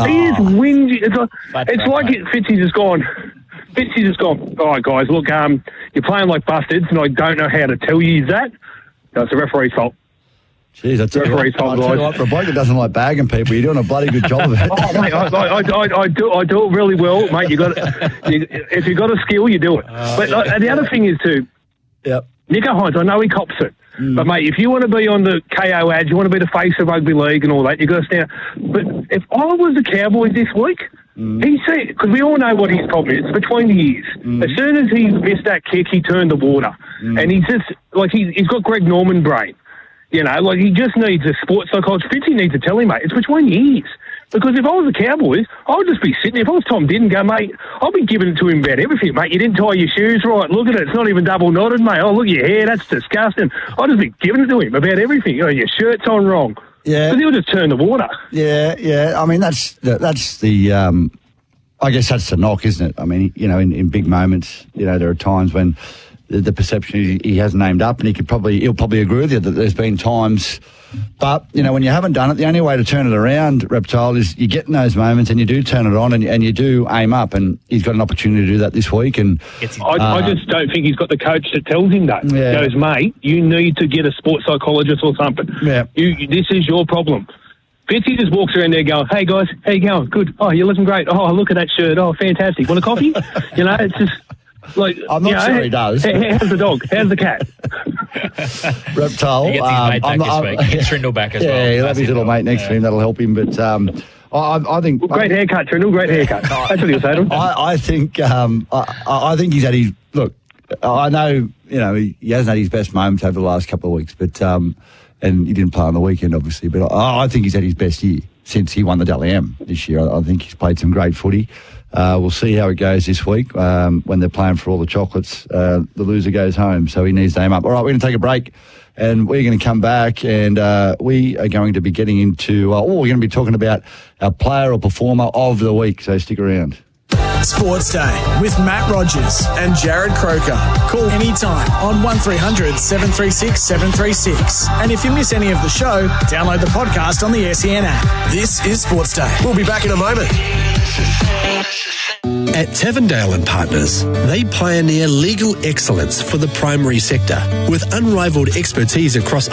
He is whingy. It's like Fitzy's just gone. Fitzy's just gone, all right, guys, look, you're playing like bastards, and I don't know how to tell you that. That's the referee's fault. Jeez, that's referee's fault, guys. For a bloke that doesn't like bagging people, you're doing a bloody good job of it. Oh, mate, I do it really well, mate. If you got a skill, you do it. But the other thing is too, Nico Hines, I know he cops it. But, mate, if you want to be on the KO ads, you want to be the face of rugby league and all that, you've got to stand. But if I was the Cowboys this week, he said, because we all know what his problem is, between the ears. As soon as he missed that kick, he turned the water. And he's just, like, he's got Greg Norman brain. You know, like, he just needs a sports psychologist. Fitzy needs to tell him, mate, it's between the ears. Because if I was the Cowboys, I would just be sitting there. If I was Tom Didden, go, mate, I'll be giving it to him about everything, mate. You didn't tie your shoes right. Look at it. It's not even double knotted, mate. Oh, look at your hair. That's disgusting. I'll just be giving it to him about everything. Oh, your shirt's on wrong. Yeah. Because he'll just turn the water. Yeah. I mean, that's the, I guess that's the knock, isn't it? I mean, you know, in big moments, you know, there are times when the perception he has named up, and he'll probably agree with you that there's been times. But, you know, when you haven't done it, the only way to turn it around, Reptile, is you get in those moments and you do turn it on and you do aim up, and he's got an opportunity to do that this week. And I just don't think he's got the coach that tells him that. Yeah. Goes, mate, you need to get a sports psychologist or something. Yeah. This is your problem. Fitzy just walks around there going, hey, guys, how you going? Good. Oh, you're looking great. Oh, look at that shirt. Oh, fantastic. Want a coffee? You know, it's just... Like, I'm not sure he does. How's the dog? How's the cat? Reptile. He gets his mate back this week. He gets Trindle back as well. Yeah, he'll have his little mate next to him. That'll help him. But I think... Well, great haircut, Trindle. Great haircut. That's what he'll say to him. I think he's had his... Look, I know, you know, he hasn't had his best moments over the last couple of weeks, but and he didn't play on the weekend, obviously, but I think he's had his best year since he won the Dally M this year. I think he's played some great footy. We'll see how it goes this week when they're playing for all the chocolates. The loser goes home, so he needs to aim up. All right, we're going to take a break, and we're going to come back, and we are going to be getting into... we're going to be talking about our player or performer of the week, so stick around. Sports Day with Matt Rogers and Jared Croker. Call anytime on 1300 736 736. And if you miss any of the show, download the podcast on the SEN app. This is Sports Day. We'll be back in a moment. At Tevendale and Partners, they pioneer legal excellence for the primary sector with unrivaled expertise across